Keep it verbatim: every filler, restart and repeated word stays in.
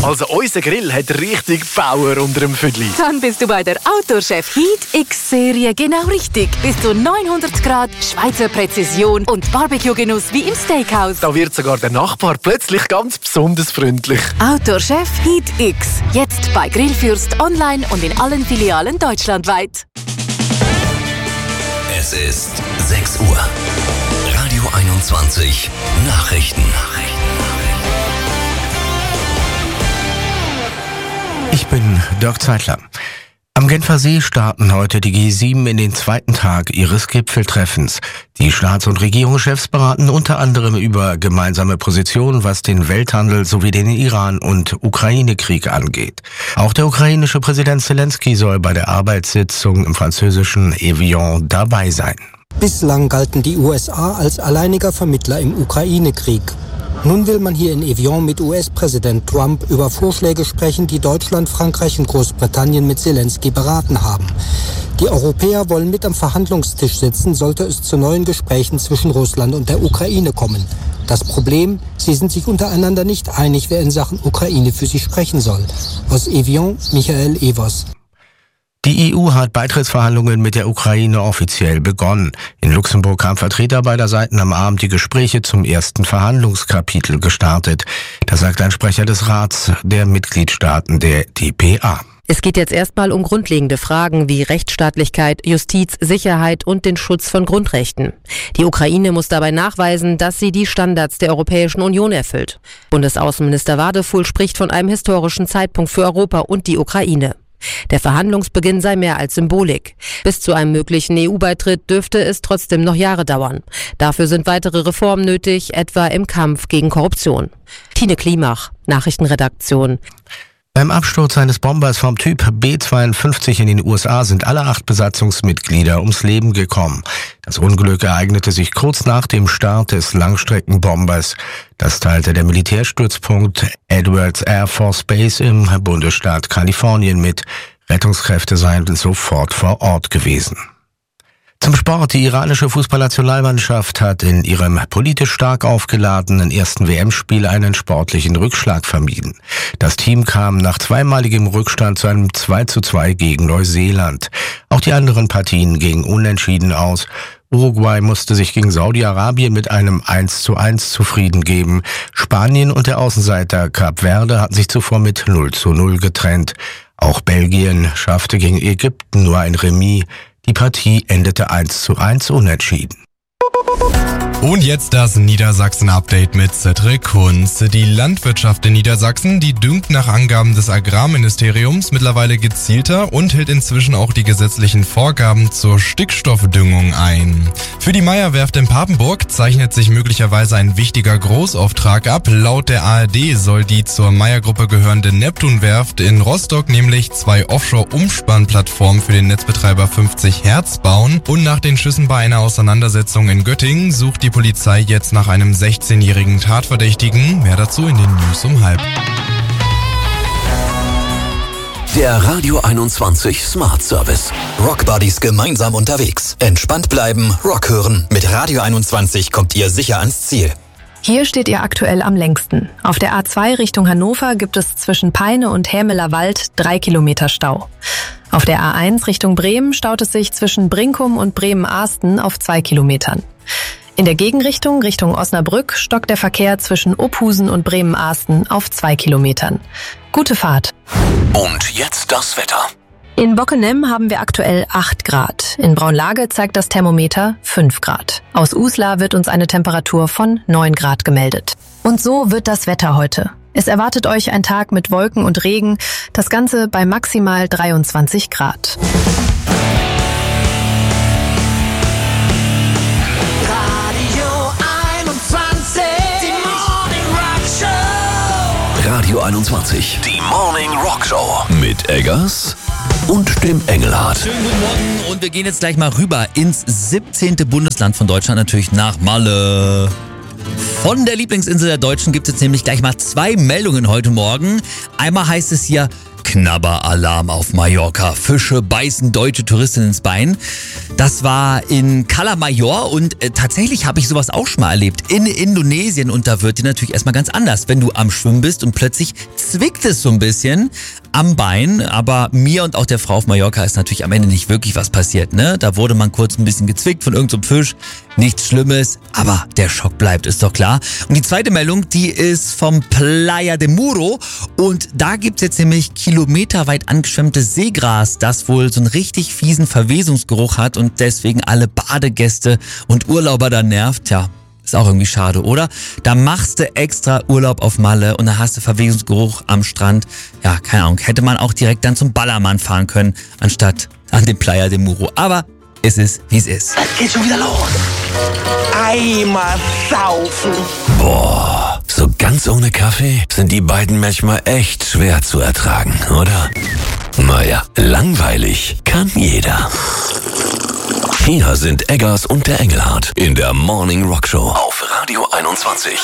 Also unser Grill hat richtig Power unter dem Füdli. Dann bist du bei der Outdoor-Chef Heat X-Serie genau richtig. Bis zu neunhundert Grad, Schweizer Präzision und Barbecue-Genuss wie im Steakhouse. Da wird sogar der Nachbar plötzlich ganz besonders freundlich. Outdoor-Chef Heat X. Jetzt bei Grillfürst online und in allen Filialen deutschlandweit. Es ist sechs Uhr. Radio einundzwanzig Nachrichten. Ich bin Dirk Zeitler. Am Genfer See starten heute die G sieben in den zweiten Tag ihres Gipfeltreffens. Die Staats- und Regierungschefs beraten unter anderem über gemeinsame Positionen, was den Welthandel sowie den Iran- und Ukraine-Krieg angeht. Auch der ukrainische Präsident Zelensky soll bei der Arbeitssitzung im französischen Evian dabei sein. Bislang galten die U S A als alleiniger Vermittler im Ukraine-Krieg. Nun will man hier in Evian mit U S-Präsident Trump über Vorschläge sprechen, die Deutschland, Frankreich und Großbritannien mit Zelensky beraten haben. Die Europäer wollen mit am Verhandlungstisch sitzen, sollte es zu neuen Gesprächen zwischen Russland und der Ukraine kommen. Das Problem, sie sind sich untereinander nicht einig, wer in Sachen Ukraine für sie sprechen soll. Aus Evian, Michael Evers. Die E U hat Beitrittsverhandlungen mit der Ukraine offiziell begonnen. In Luxemburg haben Vertreter beider Seiten am Abend die Gespräche zum ersten Verhandlungskapitel gestartet. Das sagt ein Sprecher des Rats der Mitgliedstaaten der D P A. Es geht jetzt erstmal um grundlegende Fragen wie Rechtsstaatlichkeit, Justiz, Sicherheit und den Schutz von Grundrechten. Die Ukraine muss dabei nachweisen, dass sie die Standards der Europäischen Union erfüllt. Bundesaußenminister Wadefuhl spricht von einem historischen Zeitpunkt für Europa und die Ukraine. Der Verhandlungsbeginn sei mehr als Symbolik. Bis zu einem möglichen E U-Beitritt dürfte es trotzdem noch Jahre dauern. Dafür sind weitere Reformen nötig, etwa im Kampf gegen Korruption. Tine Klimach, Nachrichtenredaktion. Beim Absturz eines Bombers vom Typ B zweiundfünfzig in den U S A sind alle acht Besatzungsmitglieder ums Leben gekommen. Das Unglück ereignete sich kurz nach dem Start des Langstreckenbombers. Das teilte der Militärstützpunkt Edwards Air Force Base im Bundesstaat Kalifornien mit. Rettungskräfte seien sofort vor Ort gewesen. Zum Sport. Die iranische Fußballnationalmannschaft hat in ihrem politisch stark aufgeladenen ersten W M-Spiel einen sportlichen Rückschlag vermieden. Das Team kam nach zweimaligem Rückstand zu einem zwei zu zwei gegen Neuseeland. Auch die anderen Partien gingen unentschieden aus. Uruguay musste sich gegen Saudi-Arabien mit einem eins zu eins zufrieden geben. Spanien und der Außenseiter Kap Verde hatten sich zuvor mit null zu null getrennt. Auch Belgien schaffte gegen Ägypten nur ein Remis. Die Partie endete eins zu eins unentschieden. Und jetzt das Niedersachsen-Update mit Cedric Kunz. Die Landwirtschaft in Niedersachsen, die düngt nach Angaben des Agrarministeriums mittlerweile gezielter und hält inzwischen auch die gesetzlichen Vorgaben zur Stickstoffdüngung ein. Für die Meyer-Werft in Papenburg zeichnet sich möglicherweise ein wichtiger Großauftrag ab. Laut der A R D soll die zur Meyer-Gruppe gehörende Neptun-Werft in Rostock nämlich zwei Offshore-Umspannplattformen für den Netzbetreiber fünfzig Hertz bauen. Und nach den Schüssen bei einer Auseinandersetzung in Göttingen sucht die Polizei jetzt nach einem sechzehnjährigen Tatverdächtigen. Mehr dazu in den News um halb. Der Radio einundzwanzig Smart Service. Rock Buddies gemeinsam unterwegs. Entspannt bleiben, Rock hören. Mit Radio einundzwanzig kommt ihr sicher ans Ziel. Hier steht ihr aktuell am längsten. Auf der A zwei Richtung Hannover gibt es zwischen Peine und Hämeler Wald drei Kilometer Stau. Auf der A eins Richtung Bremen staut es sich zwischen Brinkum und Bremen-Ahsten auf zwei Kilometern. In der Gegenrichtung, Richtung Osnabrück, stockt der Verkehr zwischen Ophusen und Bremen-Ahsten auf zwei Kilometern. Gute Fahrt. Und jetzt das Wetter. In Bockenem haben wir aktuell acht Grad. In Braunlage zeigt das Thermometer fünf Grad. Aus Uslar wird uns eine Temperatur von neun Grad gemeldet. Und so wird das Wetter heute. Es erwartet euch ein Tag mit Wolken und Regen, das Ganze bei maximal dreiundzwanzig Grad. Radio einundzwanzig, die Morning Rock Show mit Eggers und dem Engelhardt. Schönen guten Morgen und wir gehen jetzt gleich mal rüber ins siebzehnte Bundesland von Deutschland, natürlich nach Malle. Von der Lieblingsinsel der Deutschen gibt es jetzt nämlich gleich mal zwei Meldungen heute Morgen. Einmal heißt es hier, Fischknabberalarm auf Mallorca. Fische beißen deutsche Touristinnen ins Bein. Das war in Cala Major und äh, tatsächlich habe ich sowas auch schon mal erlebt. In Indonesien, und da wird dir natürlich erstmal ganz anders, wenn du am Schwimmen bist und plötzlich zwickt es so ein bisschen am Bein. Aber mir und auch der Frau auf Mallorca ist natürlich am Ende nicht wirklich was passiert, ne? Da wurde man kurz ein bisschen gezwickt von irgendeinem so Fisch. Nichts Schlimmes, aber der Schock bleibt, ist doch klar. Und die zweite Meldung, die ist vom Playa de Muro. Und da gibt's jetzt nämlich kilometerweit angeschwemmtes Seegras, das wohl so einen richtig fiesen Verwesungsgeruch hat und deswegen alle Badegäste und Urlauber da nervt. Tja, ist auch irgendwie schade, oder? Da machst du extra Urlaub auf Malle und da hast du Verwesungsgeruch am Strand. Ja, keine Ahnung, hätte man auch direkt dann zum Ballermann fahren können, anstatt an den Playa de Muro. Aber es ist, wie es ist. Es geht schon wieder los. Einmal saufen. Boah, so ganz ohne Kaffee sind die beiden manchmal echt schwer zu ertragen, oder? Naja, langweilig kann jeder. Hier sind Eggers und der Engelhardt in der Morning Rock Show auf Radio einundzwanzig.